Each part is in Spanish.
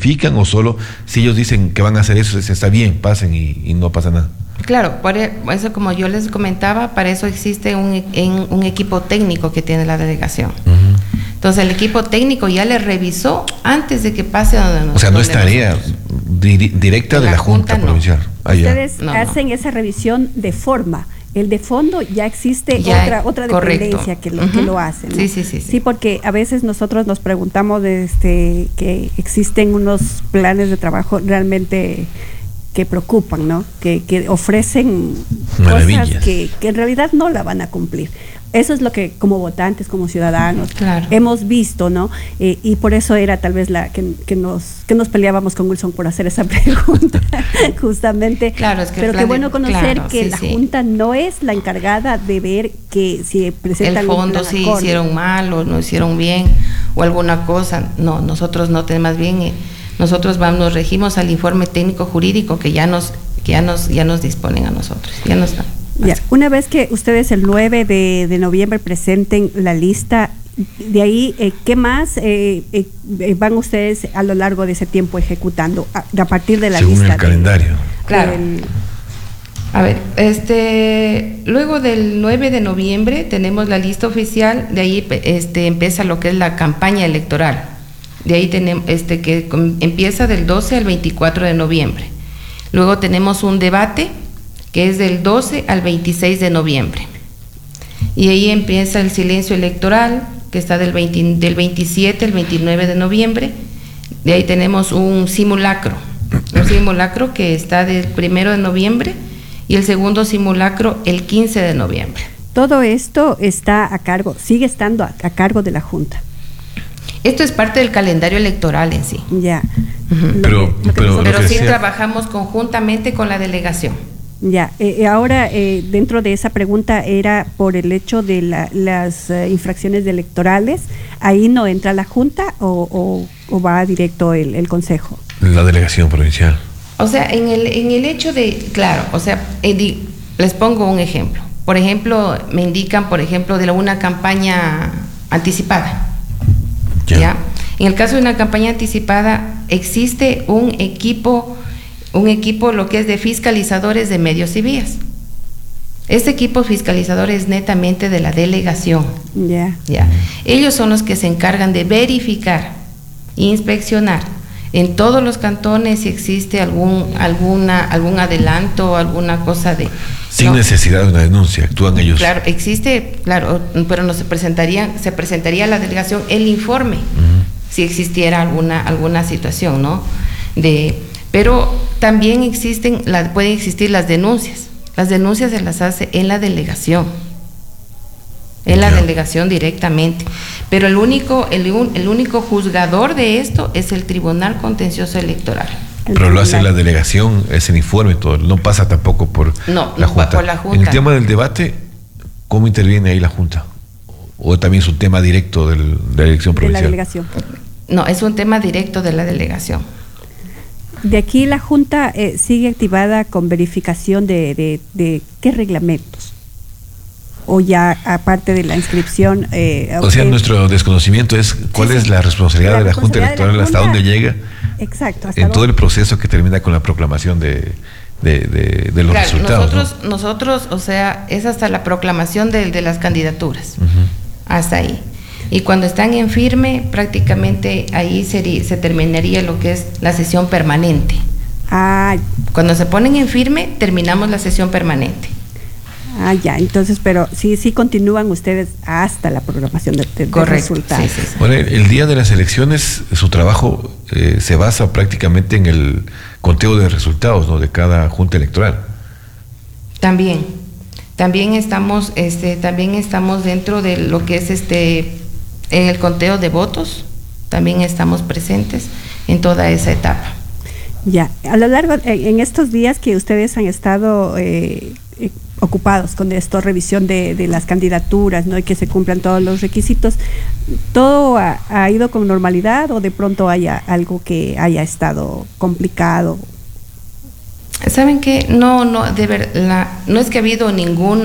verifican o solo si ellos dicen que van a hacer eso, dicen, está bien, pasen y no pasa nada? Claro, por eso, como yo les comentaba, para eso existe un equipo técnico que tiene la delegación. Entonces el equipo técnico ya le revisó antes de que pase donde nosotros. O sea, no es tarea directa de la Junta Provincial. Ustedes hacen esa revisión de forma. El de fondo ya existe otra dependencia que lo hace, ¿no? Sí, porque a veces nosotros nos preguntamos que existen unos planes de trabajo realmente que preocupan, ¿no? Que ofrecen maravillas, cosas que en realidad no la van a cumplir. Eso es lo que como votantes, como ciudadanos, hemos visto, ¿no? Y por eso era tal vez que nos peleábamos con Wilson por hacer esa pregunta, justamente. Claro, es que pero qué bueno conocer que la Junta no es la encargada de ver que si presentan el fondo si hicieron mal o no hicieron bien o alguna cosa. No, nosotros no tenemos, más bien nosotros nos regimos al informe técnico jurídico que ya nos disponen a nosotros. Ya nos dan. Ya, una vez que ustedes el 9 de noviembre presenten la lista, de ahí, ¿qué más van ustedes a lo largo de ese tiempo ejecutando a partir de la según lista? Según el calendario. Claro. A ver, luego del 9 de noviembre tenemos la lista oficial, de ahí empieza lo que es la campaña electoral. De ahí tenemos que empieza del 12 al 24 de noviembre. Luego tenemos un debate que es del 12 al 26 de noviembre. Y ahí empieza el silencio electoral, que está del 27 al 29 de noviembre. De ahí tenemos un simulacro que está del 1 de noviembre y el segundo simulacro el 15 de noviembre. Todo esto está sigue estando a cargo de la Junta. Esto es parte del calendario electoral en sí. Ya. Pero sí trabajamos conjuntamente con la delegación. Ya, ahora dentro de esa pregunta era por el hecho de las infracciones electorales. ¿Ahí no entra la Junta o va directo el Consejo? La delegación provincial. O sea, en el hecho de, claro, o sea, les pongo un ejemplo. Por ejemplo, me indican, por ejemplo, de una campaña anticipada. ¿Ya? En el caso de una campaña anticipada, existe un equipo lo que es de fiscalizadores de medios y vías. Este equipo fiscalizador es netamente de la delegación. Ya. Ellos son los que se encargan de verificar, inspeccionar en todos los cantones si existe algún adelanto, alguna cosa de... Sin necesidad de una denuncia, actúan ellos. Claro, existe, pero no se presentaría a la delegación el informe si existiera alguna situación, ¿no? Pero también pueden existir las denuncias. Las denuncias se las hace en la delegación. La delegación directamente. Pero el único juzgador de esto es el Tribunal Contencioso Electoral. Pero lo hace la delegación, es el informe, todo, no pasa tampoco por la Junta. Por la Junta. En el tema del debate, ¿cómo interviene ahí la Junta? ¿O también es un tema directo de la elección provincial? De la delegación. No, es un tema directo de la delegación. De aquí la Junta sigue activada con verificación de qué reglamentos. O ya aparte de la inscripción. O sea, nuestro desconocimiento es cuál es la responsabilidad de la Junta Electoral, hasta dónde llega. Exacto. En todo el proceso que termina con la proclamación de los resultados. Nosotros, o sea, es hasta la proclamación de las candidaturas. Hasta ahí. Y cuando están en firme, prácticamente ahí se terminaría lo que es la sesión permanente. Cuando se ponen en firme, terminamos la sesión permanente. Ya, entonces, pero sí continúan ustedes hasta la programación de resultados. Sí. Bueno, el día de las elecciones, su trabajo se basa prácticamente en el conteo de resultados, ¿no?, de cada junta electoral. También estamos dentro de lo que es en el conteo de votos, también estamos presentes en toda esa etapa. Ya, a lo largo, en estos días que ustedes han estado ocupados con esto, revisión de las candidaturas, ¿no?, y que se cumplan todos los requisitos, ¿todo ha ido con normalidad o de pronto haya algo que haya estado complicado? ¿Saben qué? No, de verdad, no es que ha habido ningún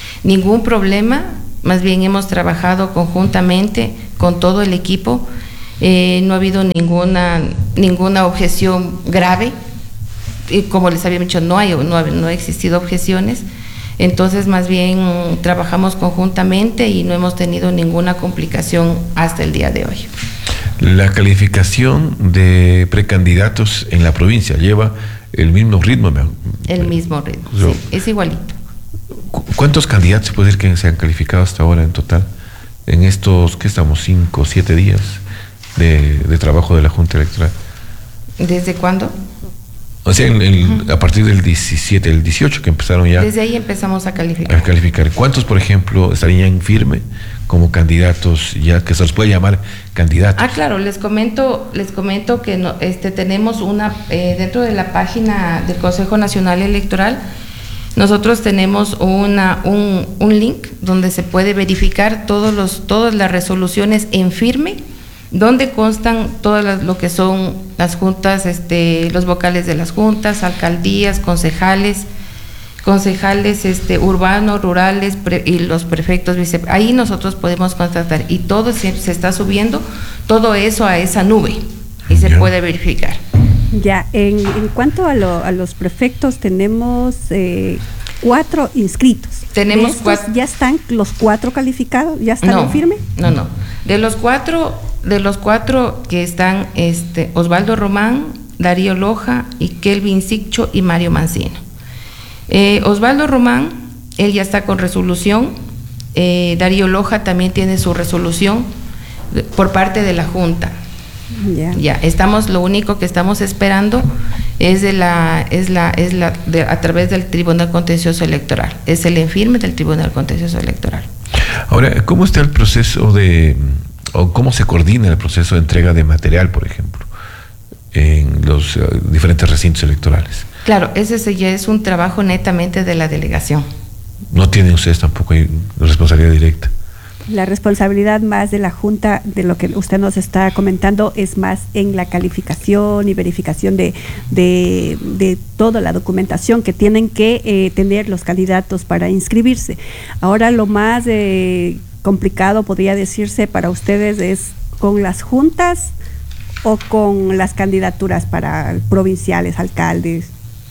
problema, más bien hemos trabajado conjuntamente con todo el equipo no ha habido ninguna objeción grave, y como les había dicho, no ha existido objeciones. Entonces, más bien trabajamos conjuntamente y no hemos tenido ninguna complicación hasta el día de hoy. La calificación de precandidatos en la provincia lleva el mismo ritmo. El mismo ritmo, sí, es igualito. ¿Cuántos candidatos se puede decir que se han calificado hasta ahora en total? En estos, ¿qué estamos? 5 o 7 días de trabajo de la Junta Electoral. ¿Desde cuándo? O sea, a partir del 17, el 18 que empezaron ya. Desde ahí empezamos a calificar. ¿Cuántos, por ejemplo, estarían en firme como candidatos, ya que se los puede llamar candidatos? Claro, les comento que no, tenemos dentro de la página del Consejo Nacional Electoral, nosotros tenemos un link donde se puede verificar todas las resoluciones en firme, donde constan todas lo que son las juntas, los vocales de las juntas, alcaldías, concejales urbanos, rurales y los prefectos, ahí nosotros podemos constatar, y todo se está subiendo todo eso a esa nube y se puede verificar. Ya, en cuanto a los prefectos, tenemos 4 inscritos. Tenemos 4. ¿Ya están los 4 calificados? ¿Ya están en firme? No. De los cuatro que están, Osvaldo Román, Darío Loja, y Kelvin Siccho y Mario Mancino. Osvaldo Román, él ya está con resolución. Darío Loja también tiene su resolución por parte de la Junta. Ya, lo único que estamos esperando es a través del Tribunal Contencioso Electoral, es el infirme del Tribunal Contencioso Electoral. Ahora, ¿cómo está el proceso o cómo se coordina el proceso de entrega de material, por ejemplo, en los diferentes recintos electorales? Claro, ese ya es un trabajo netamente de la delegación. ¿No tienen ustedes tampoco responsabilidad directa? La responsabilidad más de la Junta, de lo que usted nos está comentando, es más en la calificación y verificación de toda la documentación que tienen que tener los candidatos para inscribirse. Ahora, lo más complicado, podría decirse, para ustedes es con las juntas o con las candidaturas para provinciales, alcaldes.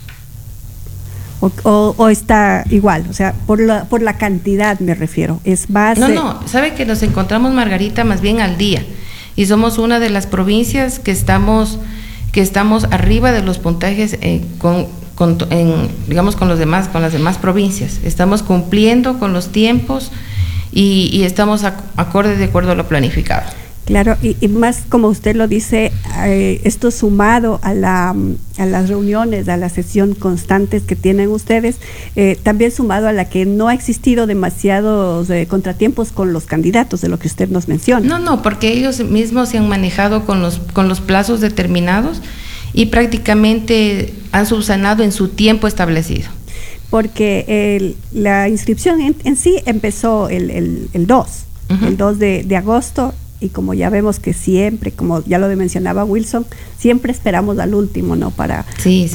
O está igual, o sea, por la cantidad me refiero, es más... No, sabe que nos encontramos, Margarita, más bien al día, y somos una de las provincias que estamos arriba de los puntajes con las demás provincias. Estamos cumpliendo con los tiempos y estamos acorde de acuerdo a lo planificado. Claro, y más como usted lo dice, esto sumado a las reuniones, a la sesión constantes que tienen ustedes, también sumado a la que no ha existido demasiados contratiempos con los candidatos, de lo que usted nos menciona. No, porque ellos mismos se han manejado con los plazos determinados y prácticamente han subsanado en su tiempo establecido. Porque la inscripción en sí empezó el 2, el 2 de agosto. Y como ya vemos que siempre, como ya lo mencionaba Wilson, siempre esperamos al último, ¿no? Para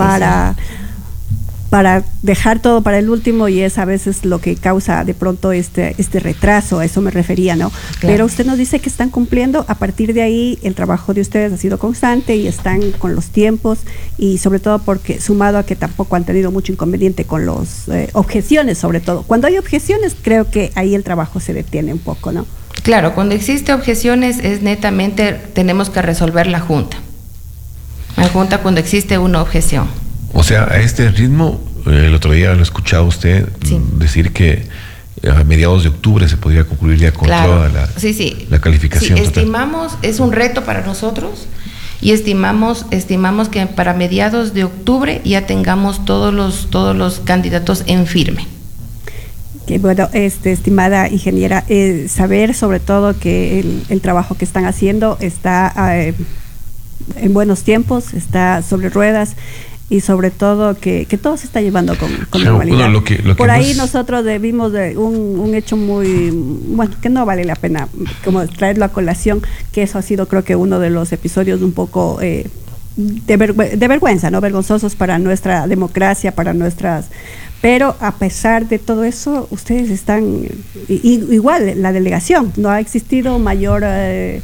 dejar todo para el último, y es a veces lo que causa de pronto este retraso, a eso me refería, ¿no? Claro. Pero usted nos dice que están cumpliendo. A partir de ahí el trabajo de ustedes ha sido constante y están con los tiempos, y sobre todo porque sumado a que tampoco han tenido mucho inconveniente con las objeciones, sobre todo. Cuando hay objeciones, creo que ahí el trabajo se detiene un poco, ¿no? Claro, cuando existe objeciones es netamente tenemos que resolver la Junta cuando existe una objeción. O sea, a este ritmo, el otro día lo escuchaba usted decir que a mediados de octubre se podría concluir ya con toda la calificación total. Estimamos, es un reto para nosotros, y estimamos que para mediados de octubre ya tengamos todos los candidatos en firme. Que bueno, estimada ingeniera, saber sobre todo que el trabajo que están haciendo está en buenos tiempos, está sobre ruedas, y sobre todo que todo se está llevando con normalidad. Bueno, por ahí nosotros vimos un hecho muy, bueno, que no vale la pena como traerlo a colación, que eso ha sido, creo que uno de los episodios un poco de vergüenza, ¿no? Vergonzosos para nuestra democracia, para nuestras... Pero a pesar de todo eso, ustedes están igual, la delegación, no ha existido mayor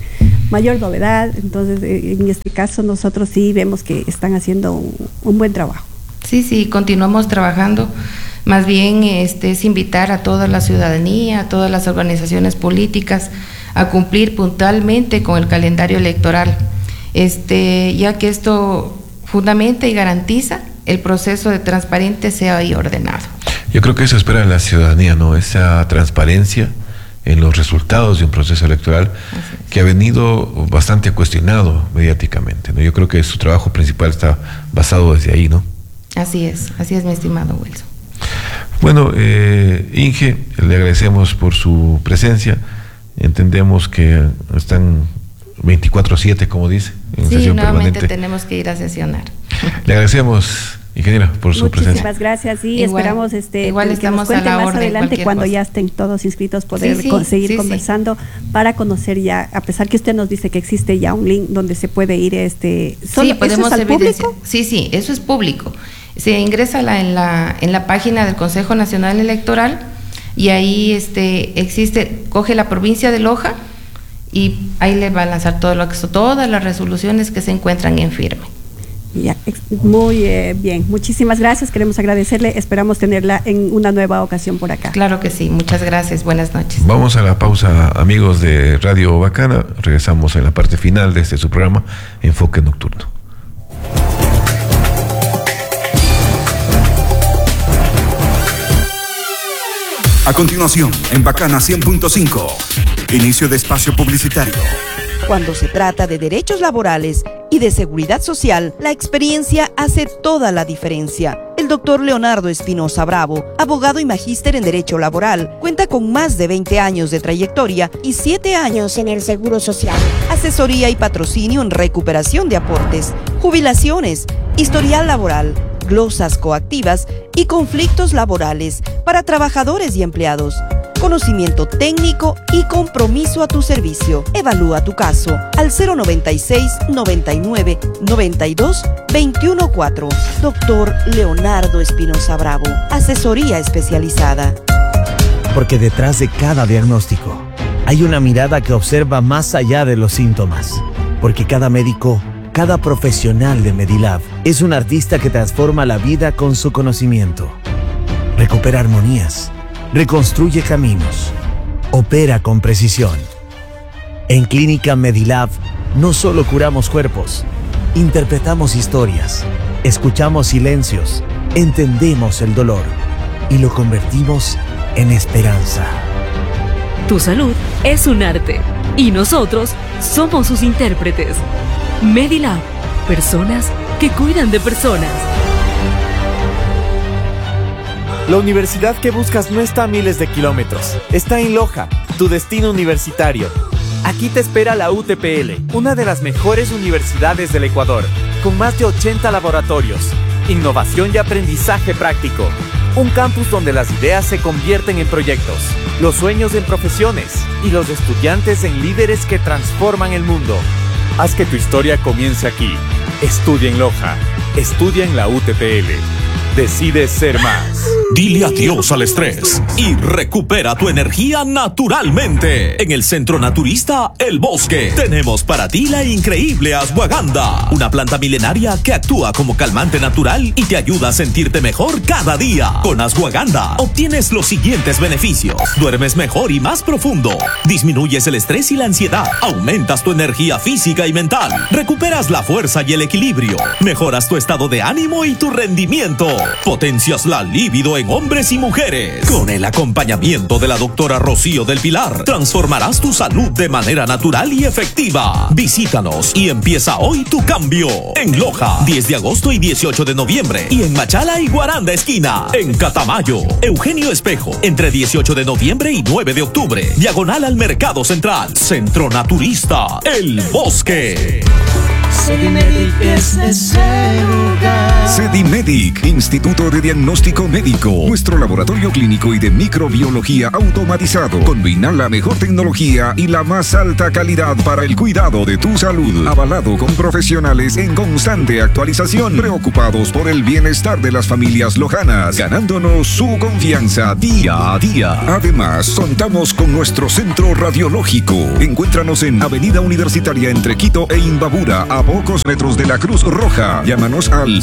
mayor novedad. Entonces, en este caso nosotros sí vemos que están haciendo un buen trabajo. Sí, continuamos trabajando. Más bien es invitar a toda la ciudadanía, a todas las organizaciones políticas a cumplir puntualmente con el calendario electoral, ya que esto fundamenta y garantiza el proceso de transparente sea y ordenado. Yo creo que eso espera la ciudadanía, ¿no? Esa transparencia en los resultados de un proceso electoral que ha venido bastante cuestionado mediáticamente, ¿no? Yo creo que su trabajo principal está basado desde ahí, ¿no? Así es, mi estimado Wilson. Bueno, Inge, le agradecemos por su presencia. Entendemos que están 24/7, como dice, en sesión nuevamente permanente. Tenemos que ir a sesionar. Le agradecemos, ingeniera, por su presencia. Muchísimas gracias y esperamos igual que estamos nos cuente a la más orden, adelante cuando ya estén todos inscritos poder seguir conversando para conocer ya, a pesar que usted nos dice que existe ya un link donde se puede ir ¿solo podemos ¿eso es al público? Sí, eso es público. Se ingresa en la página del Consejo Nacional Electoral y ahí coge la provincia de Loja y ahí le va a lanzar todas las resoluciones que se encuentran en firme. Ya, muy bien, muchísimas gracias, queremos agradecerle, esperamos tenerla en una nueva ocasión por acá. Claro que sí, muchas gracias, buenas noches. Vamos a la pausa, amigos de Radio Bacana, regresamos en la parte final de su programa Enfoque Nocturno. A continuación, en Bacana 100.5, inicio de espacio publicitario. Cuando se trata de derechos laborales y de seguridad social, la experiencia hace toda la diferencia. El doctor Leonardo Espinosa Bravo, abogado y magíster en Derecho Laboral, cuenta con más de 20 años de trayectoria y 7 años en el Seguro Social. Asesoría y patrocinio en recuperación de aportes, jubilaciones, historial laboral, glosas coactivas y conflictos laborales para trabajadores y empleados. Conocimiento técnico y compromiso a tu servicio. Evalúa tu caso al 096 99 92 21 4. Doctor Leonardo Espinosa Bravo. Asesoría especializada. Porque detrás de cada diagnóstico hay una mirada que observa más allá de los síntomas. Porque cada médico, cada profesional de Medilab es un artista que transforma la vida con su conocimiento. Recupera armonías, reconstruye caminos, opera con precisión. En Clínica Medilab no solo curamos cuerpos, interpretamos historias, escuchamos silencios, entendemos el dolor y lo convertimos en esperanza. Tu salud es un arte y nosotros somos sus intérpretes. Medilab, personas que cuidan de personas. La universidad que buscas no está a miles de kilómetros, está en Loja, tu destino universitario. Aquí te espera la UTPL, una de las mejores universidades del Ecuador, con más de 80 laboratorios, innovación y aprendizaje práctico. Un campus donde las ideas se convierten en proyectos, los sueños en profesiones y los estudiantes en líderes que transforman el mundo. Haz que tu historia comience aquí. Estudia en Loja, estudia en la UTPL. Decide ser más. Dile adiós al estrés y recupera tu energía naturalmente. En el Centro Naturista El Bosque tenemos para ti la increíble ashwagandha, una planta milenaria que actúa como calmante natural y te ayuda a sentirte mejor cada día. Con ashwagandha obtienes los siguientes beneficios: duermes mejor y más profundo, disminuyes el estrés y la ansiedad, aumentas tu energía física y mental, recuperas la fuerza y el equilibrio, mejoras tu estado de ánimo y tu rendimiento, potencias la libido en hombres y mujeres. Con el acompañamiento de la doctora Rocío del Pilar, transformarás tu salud de manera natural y efectiva. Visítanos y empieza hoy tu cambio. En Loja, 10 de agosto y 18 de noviembre. Y en Machala y Guaranda Esquina. En Catamayo, Eugenio Espejo, entre 18 de noviembre y 9 de octubre. Diagonal al Mercado Central. Centro Naturista El Bosque. Sedimedic es ese lugar. Sedimedic, Instituto de Diagnóstico Médico. Nuestro laboratorio clínico y de microbiología automatizado combina la mejor tecnología y la más alta calidad para el cuidado de tu salud. Avalado con profesionales en constante actualización, preocupados por el bienestar de las familias lojanas, ganándonos su confianza día a día. Además, contamos con nuestro centro radiológico. Encuéntranos en Avenida Universitaria entre Quito e Imbabura, a pocos metros de la Cruz Roja. Llámanos al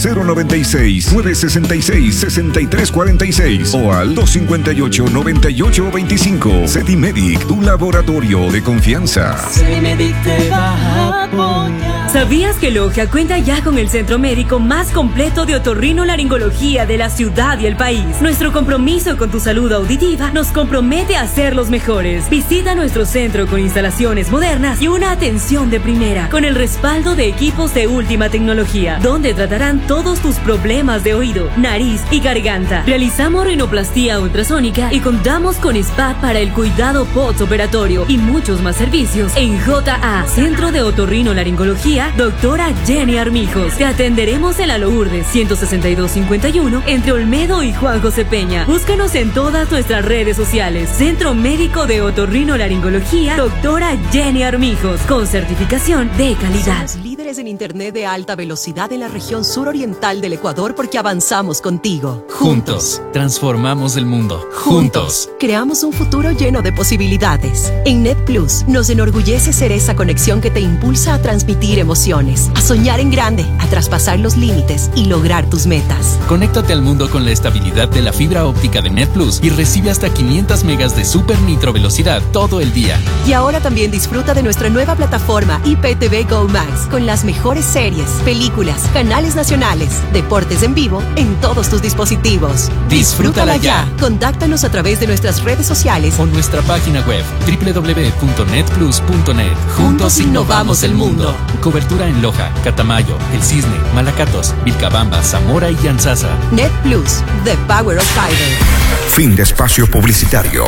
096-966-6346 o al 258-9825. Sedimedic, tu laboratorio de confianza. Sedimedic te va a apoyar. ¿Sabías que Loja cuenta ya con el centro médico más completo de otorrinolaringología de la ciudad y el país? Nuestro compromiso con tu salud auditiva nos compromete a ser los mejores. Visita nuestro centro con instalaciones modernas y una atención de primera, con el respaldo de equipos de última tecnología, donde tratarán todos tus problemas de oído, nariz y garganta. Realizamos rinoplastía ultrasónica y contamos con spa para el cuidado postoperatorio y muchos más servicios en JA, Centro de Otorrinolaringología, Doctora Jenny Armijos. Te atenderemos en la Lourdes 16251 entre Olmedo y Juan José Peña. Búscanos en todas nuestras redes sociales. Centro Médico de Otorrinolaringología, Doctora Jenny Armijos, con certificación de calidad. Somos líderes en internet de alta velocidad en la región suroriental del Ecuador porque avanzamos contigo. Juntos transformamos el mundo. Juntos creamos un futuro lleno de posibilidades. En NetPlus nos enorgullece ser esa conexión que te impulsa a transmitir emociones, a soñar en grande, a traspasar los límites y lograr tus metas. Conéctate al mundo con la estabilidad de la fibra óptica de NetPlus y recibe hasta 500 megas de super nitro velocidad todo el día. Y ahora también disfruta de nuestra nueva plataforma IPTV Go Max con las mejores series, películas, canales nacionales, deportes en vivo en todos tus dispositivos. Disfrútala ya. Contáctanos a través de nuestras redes sociales o nuestra página web www.netplus.net. Juntos innovamos el mundo. Cobertura en Loja, Catamayo, El Cisne, Malacatos, Vilcabamba, Zamora y Llanzasa. NetPlus, the power of fiber. Fin de espacio publicitario.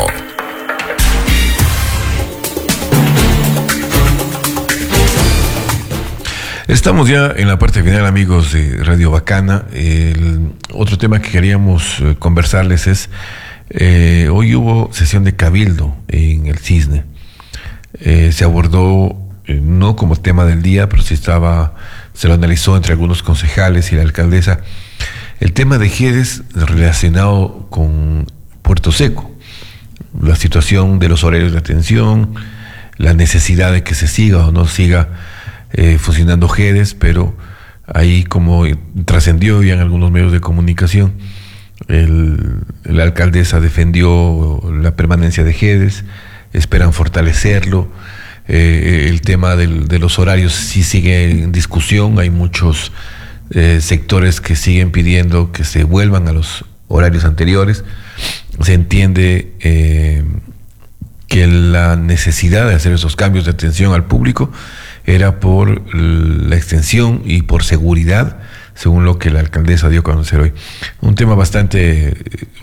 Estamos ya en la parte final, amigos de Radio Bacana. El otro tema que queríamos conversarles es, hoy hubo sesión de cabildo en El Cisne. Se abordó, no como tema del día, pero sí se lo analizó entre algunos concejales y la alcaldesa, el tema de GEDES relacionado con Puerto Seco, la situación de los horarios de atención, la necesidad de que se siga o no siga funcionando GEDES, pero ahí, como trascendió ya en algunos medios de comunicación, la alcaldesa defendió la permanencia de GEDES, esperan fortalecerlo. El tema de los horarios sí sigue en discusión, hay muchos sectores que siguen pidiendo que se vuelvan a los horarios anteriores. Se entiende que la necesidad de hacer esos cambios de atención al público era por la extensión y por seguridad, según lo que la alcaldesa dio a conocer hoy. Un tema bastante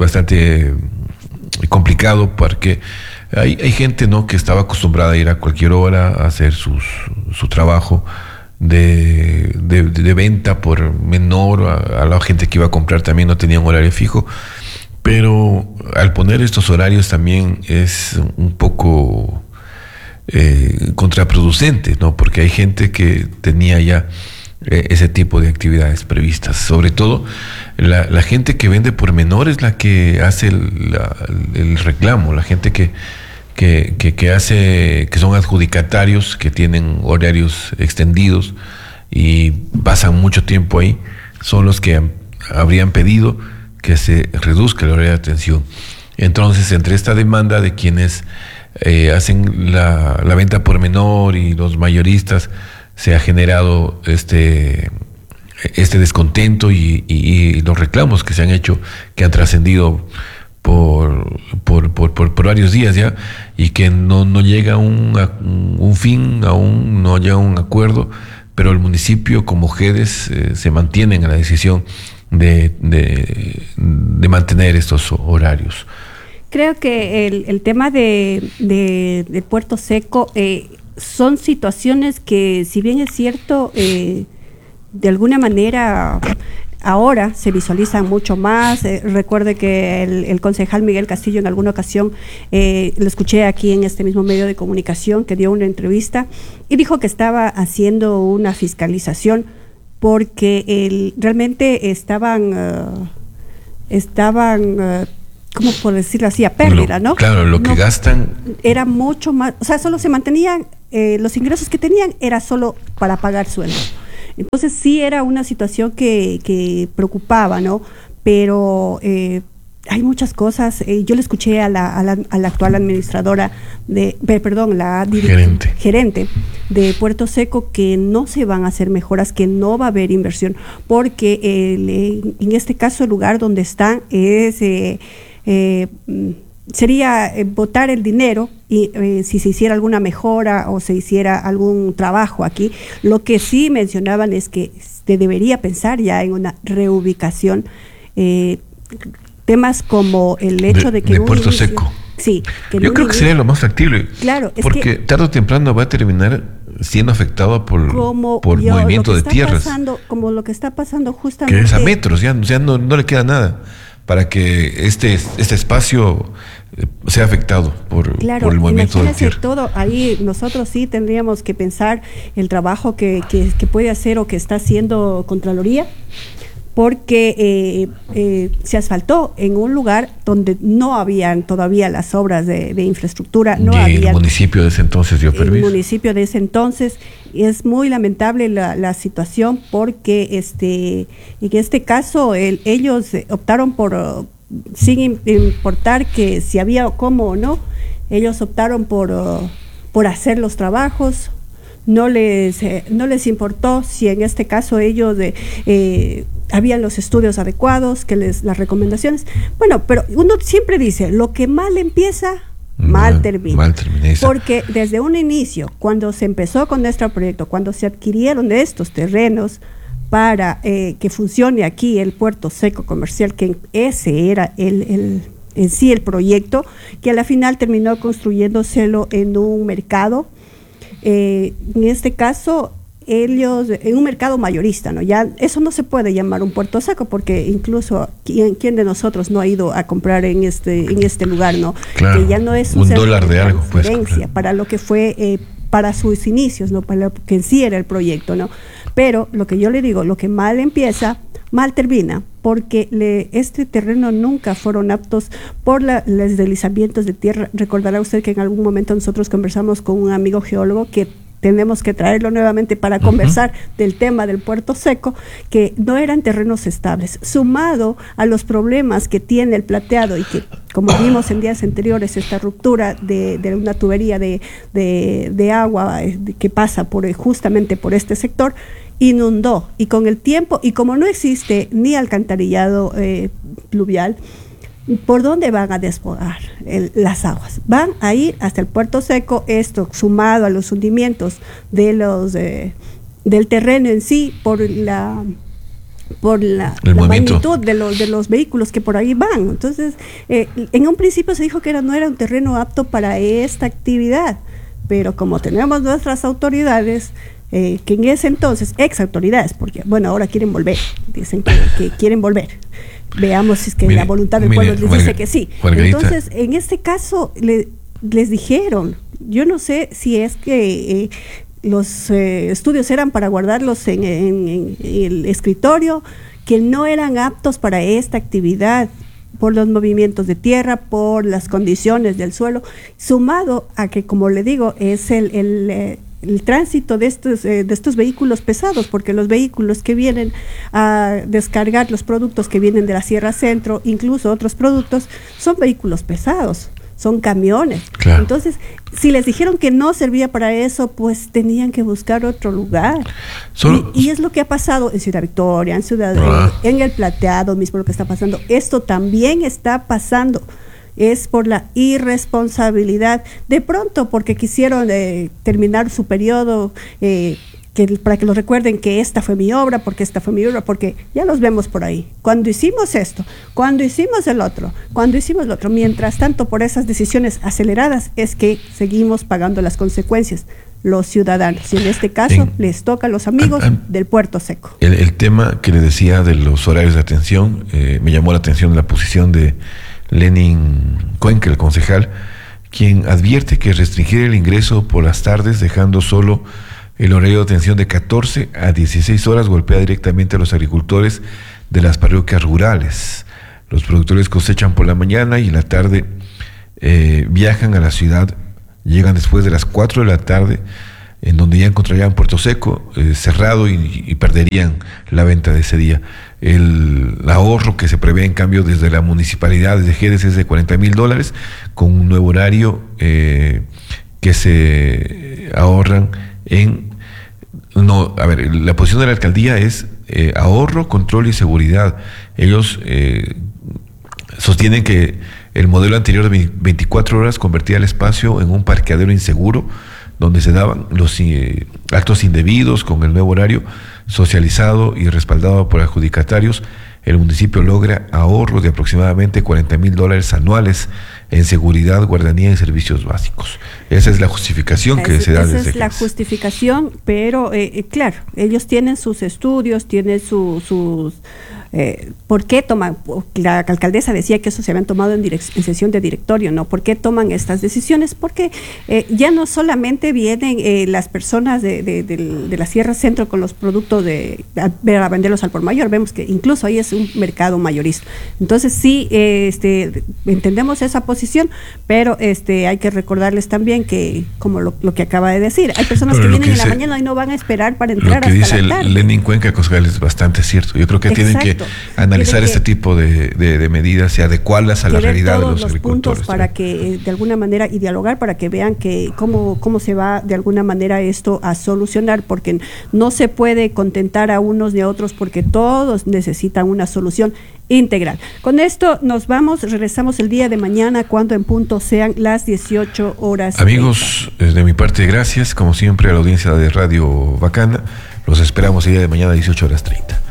complicado, porque hay gente, ¿no?, que estaba acostumbrada a ir a cualquier hora a hacer su trabajo de venta por menor, a la gente que iba a comprar también no tenía un horario fijo, pero al poner estos horarios también es un poco contraproducente, ¿no?, porque hay gente que tenía ya ese tipo de actividades previstas. Sobre todo la gente que vende por menor es la que hace el reclamo, la gente que son adjudicatarios, que tienen horarios extendidos y pasan mucho tiempo ahí, son los que habrían pedido que se reduzca el horario de atención. Entonces, entre esta demanda de quienes hacen la venta por menor y los mayoristas, se ha generado este descontento y los reclamos que se han hecho, que han trascendido por varios días ya, y que no llega un fin, aún no llega un acuerdo, pero el municipio como GEDES se mantienen en la decisión de mantener estos horarios. Creo que el tema de Puerto Seco son situaciones que, si bien es cierto, de alguna manera ahora se visualizan mucho más. Recuerde que el concejal Miguel Castillo en alguna ocasión lo escuché aquí en este mismo medio de comunicación, que dio una entrevista y dijo que estaba haciendo una fiscalización porque realmente estaban ¿cómo por decirlo así? A pérdida, ¿no? Claro, lo que gastan era mucho más, o sea, solo se mantenían, los ingresos que tenían era solo para pagar sueldos. Entonces sí era una situación que preocupaba, ¿no? Pero hay muchas cosas. Yo le escuché a la actual administradora gerente de Puerto Seco, que no se van a hacer mejoras, que no va a haber inversión, porque en este caso el lugar donde están sería botar el dinero y si se hiciera alguna mejora o se hiciera algún trabajo aquí. Lo que sí mencionaban es que se debería pensar ya en una reubicación, temas como el hecho de que de Puerto Seco. Sí, yo creo que sería lo más factible. Claro, porque tarde o temprano va a terminar siendo afectado por movimiento de tierras. Como lo que está pasando justamente. Que es a metros, ya no le queda nada para que este espacio sea afectado por el movimiento de tierra. Todo ahí nosotros sí tendríamos que pensar el trabajo que puede hacer o que está haciendo Contraloría, porque se asfaltó en un lugar donde no habían todavía las obras de infraestructura. El municipio de ese entonces dio permiso. El municipio de ese entonces. Es muy lamentable la situación, porque en este caso ellos optaron por, sin importar que si había cómo o no, ellos optaron por hacer los trabajos. No les importó si en este caso ellos habían los estudios adecuados, las recomendaciones. Bueno, pero uno siempre dice, lo que mal empieza, mal termina. Porque desde un inicio, cuando se empezó con nuestro proyecto, cuando se adquirieron estos terrenos para que funcione aquí el Puerto Seco Comercial, que ese era en sí el proyecto, que a la final terminó construyéndoselo en un mercado. En este caso, ellos en un mercado mayorista, ¿no? Ya eso no se puede llamar un Puerto Seco, porque incluso ¿quién de nosotros no ha ido a comprar en este lugar, ¿no? Claro, que ya no es un dólar de algo, pues, para lo que fue para sus inicios, ¿no? Para lo que en sí era el proyecto, ¿no? Pero lo que yo le digo, lo que mal empieza, mal termina, porque este terreno nunca fueron aptos por los deslizamientos de tierra. Recordará usted que en algún momento nosotros conversamos con un amigo geólogo, que tenemos que traerlo nuevamente para conversar del tema del Puerto Seco, que no eran terrenos estables, sumado a los problemas que tiene el plateado, y que, como vimos en días anteriores, esta ruptura de una tubería de agua que pasa justamente por este sector, inundó, y con el tiempo, y como no existe ni alcantarillado pluvial, ¿por dónde van a desbordar las aguas? Van a ir hasta el Puerto Seco. Esto sumado a los hundimientos del terreno en sí, por la magnitud de los vehículos que por ahí van. Entonces, en un principio se dijo que no era un terreno apto para esta actividad, pero como tenemos nuestras autoridades, que en ese entonces, ex autoridades, porque bueno, ahora quieren volver, dicen que quieren volver. Veamos si es que la voluntad del pueblo les dice que sí. Entonces, en este caso, les dijeron, yo no sé si es que los estudios eran para guardarlos en el escritorio, que no eran aptos para esta actividad, por los movimientos de tierra, por las condiciones del suelo, sumado a que, como le digo, es el tránsito de estos vehículos pesados, porque los vehículos que vienen a descargar los productos que vienen de la Sierra Centro, incluso otros productos, son vehículos pesados, son camiones. Claro. Entonces, si les dijeron que no servía para eso, pues tenían que buscar otro lugar. Y es lo que ha pasado en Ciudad Victoria, en el Plateado mismo, lo que está pasando. Esto también está pasando. Es por la irresponsabilidad, de pronto porque quisieron terminar su periodo para que lo recuerden que esta fue mi obra, porque ya los vemos por ahí. Cuando hicimos esto, cuando hicimos el otro, mientras tanto por esas decisiones aceleradas es que seguimos pagando las consecuencias los ciudadanos, y en este caso les toca a los amigos del Puerto Seco. El tema que le decía de los horarios de atención, me llamó la atención la posición de Lenin Cuenca, el concejal, quien advierte que restringir el ingreso por las tardes, dejando solo el horario de atención de 14 a 16 horas, golpea directamente a los agricultores de las parroquias rurales. Los productores cosechan por la mañana y en la tarde viajan a la ciudad, llegan después de las 4 de la tarde, en donde ya encontrarían Puerto Seco cerrado y perderían la venta de ese día. El ahorro que se prevé, en cambio, desde la municipalidad, desde Jerez, es de $40,000, con un nuevo horario que se ahorran en... No, a ver, la posición de la alcaldía es ahorro, control y seguridad. Ellos sostienen que el modelo anterior de 24 horas convertía el espacio en un parqueadero inseguro, donde se daban los actos indebidos. Con el nuevo horario socializado y respaldado por adjudicatarios, el municipio logra ahorros de aproximadamente $40,000 anuales en seguridad, guardanía y servicios básicos. Esa es la justificación que se da desde Esa es la justificación, pero claro, ellos tienen sus estudios, tienen sus... ¿por qué toman? La alcaldesa decía que eso se habían tomado en sesión de directorio, ¿no? ¿Por qué toman estas decisiones? Porque ya no solamente vienen las personas de la Sierra Centro con los productos a venderlos al por mayor, vemos que incluso ahí es un mercado mayorista. Entonces sí, entendemos esa posición, pero hay que recordarles también que, como lo que acaba de decir, hay personas que vienen en la mañana y no van a esperar para entrar hasta la tarde. Lo que dice Lenin Cuenca Cosgal es bastante cierto. Yo creo que tienen que analizar este tipo de medidas y adecuarlas a la realidad de los agricultores. Puntos para que de alguna manera, y dialogar para que vean que cómo se va de alguna manera esto a solucionar, porque no se puede contentar a unos ni a otros, porque todos necesitan una solución integral. Con esto nos vamos, regresamos el día de mañana cuando en punto sean las 18 horas. Amigos, de mi parte, gracias como siempre a la audiencia de Radio Bacana. Los esperamos el día de mañana a 18:30.